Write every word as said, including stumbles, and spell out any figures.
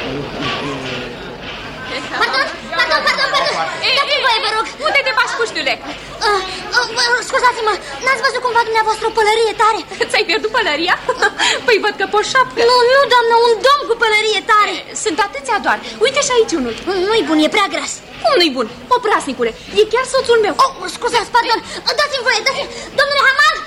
Pardon, pardon, pardon, pardon. Dați-mi voie, vă rog. Unde te bași, puștule? Uh, uh, scuzați-mă, n-ați văzut cumva dumneavoastră o pălărie tare? Ți-ai pierdut pălăria? Păi văd că pe o șapcă. Nu, nu, doamnă, un domn cu pălărie tare. Sunt atâția doar. Uite și aici unul. Nu-i bun, e prea gras. Cum nu-i bun? Oprasnicule, e chiar soțul meu. Oh, scuzați, pardon. Dați-mi voie, dați-mi. Domnule Hamal,